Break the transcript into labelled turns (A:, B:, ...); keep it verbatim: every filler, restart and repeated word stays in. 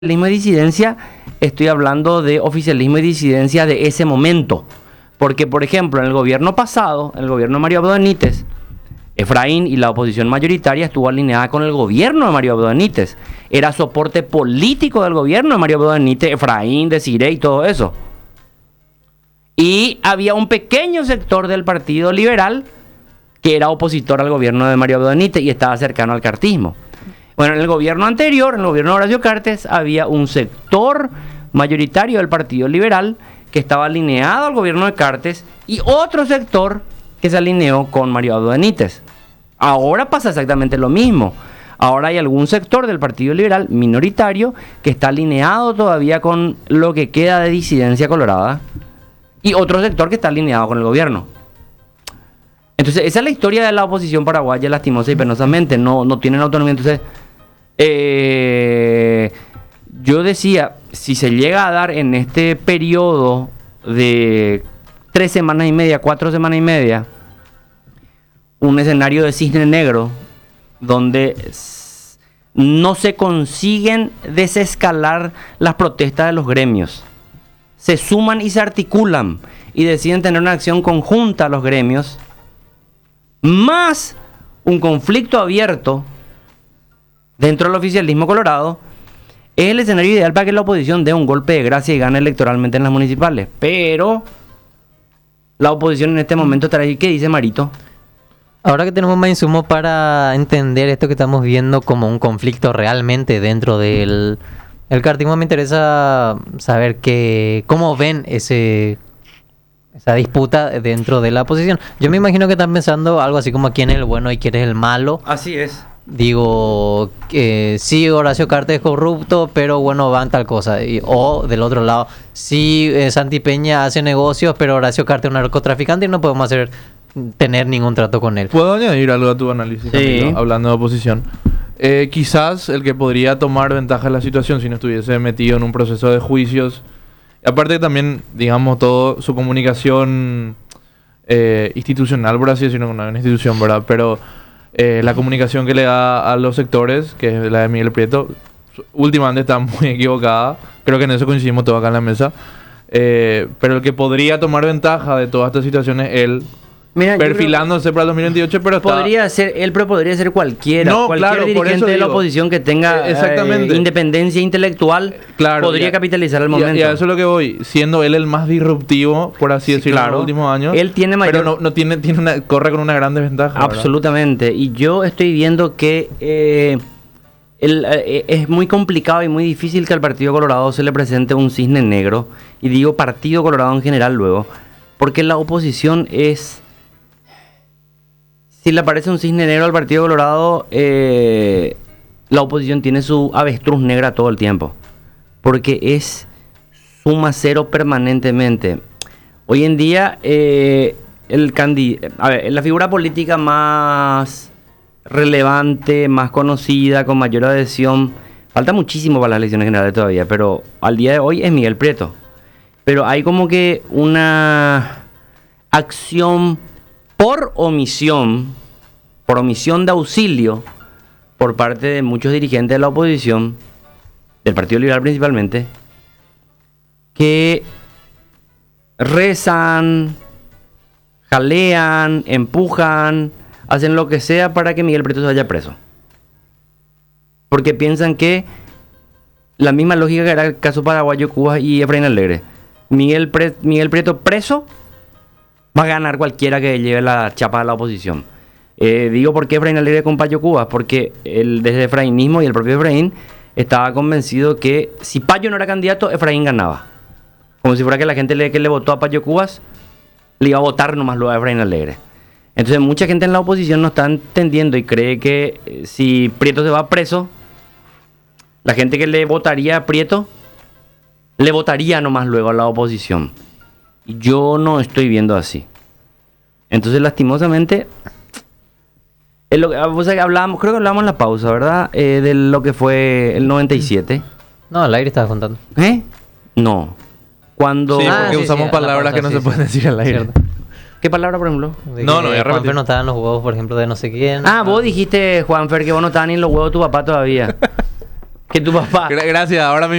A: Oficialismo y disidencia, estoy hablando de oficialismo y disidencia de ese momento. Porque, por ejemplo, en el gobierno pasado, en el gobierno de Mario Abdo Benítez, Efraín y la oposición mayoritaria estuvo alineada con el gobierno de Mario Abdo Benítez. Era soporte político del gobierno de Mario Abdo Benítez, Efraín, Desiré y todo eso. Y había un pequeño sector del Partido Liberal que era opositor al gobierno de Mario Abdo Benítez y estaba cercano al cartismo. Bueno, en el gobierno anterior, en el gobierno de Horacio Cartes, había un sector mayoritario del Partido Liberal que estaba alineado al gobierno de Cartes y otro sector que se alineó con Mario Abdo Benítez. Ahora pasa exactamente lo mismo. Ahora hay algún sector del Partido Liberal minoritario que está alineado todavía con lo que queda de disidencia colorada y otro sector que está alineado con el gobierno. Entonces, esa es la historia de la oposición paraguaya, lastimosa y penosamente. No, no tienen autonomía. Entonces, eh, yo decía, si se llega a dar en este periodo de tres semanas y media, cuatro semanas y media, un escenario de cisne negro, donde no se consiguen desescalar las protestas de los gremios, se suman y se articulan y deciden tener una acción conjunta a los gremios, más un conflicto abierto dentro del oficialismo colorado, es el escenario ideal para que la oposición dé un golpe de gracia y gane electoralmente en las municipales. Pero la oposición en este momento está ahí. ¿Qué dice Marito?
B: Ahora que tenemos más insumos para entender esto que estamos viendo como un conflicto realmente dentro del el cartismo, me interesa saber que, cómo ven ese esa disputa dentro de la oposición. Yo me imagino que están pensando algo así como quién es el bueno y quién es el malo.
A: Así es.
B: Digo, eh, sí, Horacio Cartes es corrupto, pero bueno, van tal cosa. Y, o del otro lado, sí, eh, Santi Peña hace negocios, pero Horacio Cartes es un narcotraficante y no podemos hacer tener ningún trato con él.
C: ¿Puedo añadir algo a tu análisis,
A: sí.
C: Camilo, hablando de oposición? Eh, quizás el que podría tomar ventaja de la situación si no estuviese metido en un proceso de juicios. Aparte también, digamos, todo su comunicación eh, institucional, por así decirlo, no es una institución, ¿verdad? Pero eh, la comunicación que le da a los sectores, que es la de Miguel Prieto, últimamente está muy equivocada. Creo que en eso coincidimos todos acá en la mesa. Eh, pero el que podría tomar ventaja de toda esta situación es él. Mira, perfilándose para el dos mil veintiocho, pero
A: podría
C: está...
A: ser él, pero podría ser cualquiera,
C: no,
A: cualquier
C: claro,
A: dirigente de la
C: digo,
A: oposición que tenga
C: exactamente.
A: Eh, independencia intelectual,
C: claro,
A: podría
C: ya,
A: capitalizar el momento.
C: Y a, y a eso es lo que voy, siendo él el más disruptivo, por así sí, decirlo, claro, en los últimos años.
A: Él tiene mayor...
C: Pero no, no tiene, tiene una, corre con una gran desventaja.
A: Absolutamente. ¿Verdad? Y yo estoy viendo que eh, el, eh, es muy complicado y muy difícil que al Partido Colorado se le presente un cisne negro. Y digo Partido Colorado en general luego, porque la oposición es... Si le aparece un cisne negro al Partido Colorado, eh, la oposición tiene su avestruz negra todo el tiempo. Porque es suma cero permanentemente. Hoy en día, eh, el candi- a ver, la figura política más relevante, más conocida, con mayor adhesión, falta muchísimo para las elecciones generales todavía, pero al día de hoy es Miguel Prieto. Pero hay como que una acción por omisión, por omisión de auxilio, por parte de muchos dirigentes de la oposición, del Partido Liberal principalmente, que rezan, jalean, empujan, hacen lo que sea para que Miguel Prieto se vaya preso. Porque piensan que la misma lógica que era el caso Paraguayo, Cuba y Efraín Alegre. Miguel, Pre- Miguel Prieto preso, va a ganar cualquiera que lleve la chapa de la oposición. Eh, digo por qué Efraín Alegre con Payo Cubas, porque el, desde Efrainismo y el propio Efraín estaba convencido que si Payo no era candidato, Efraín ganaba. Como si fuera que la gente le, que le votó a Payo Cubas le iba a votar nomás luego a Efraín Alegre. Entonces mucha gente en la oposición no está entendiendo y cree que eh, si Prieto se va preso, la gente que le votaría a Prieto le votaría nomás luego a la oposición. Yo no estoy viendo así. Entonces, lastimosamente, es lo que, o sea, hablábamos, creo que hablábamos en la pausa, ¿verdad? Eh, de lo que fue el noventa y siete.
B: No, al aire estabas contando.
A: ¿Eh? No. Cuando...
C: Sí, porque
B: ah, sí,
C: usamos
B: sí,
C: palabras
B: pausa,
C: que no
B: sí,
C: se
B: sí.
C: pueden decir al aire.
B: Cierto.
A: ¿Qué palabra, por ejemplo?
B: De
C: No,
B: que
C: no, voy a repetir.
B: Juanfer no estaban los huevos, por ejemplo, de no sé quién.
A: Ah, vos dijiste, Juanfer, que vos no estabas ni en los huevos de tu papá todavía. que tu papá.
C: Gra- Gracias, ahora me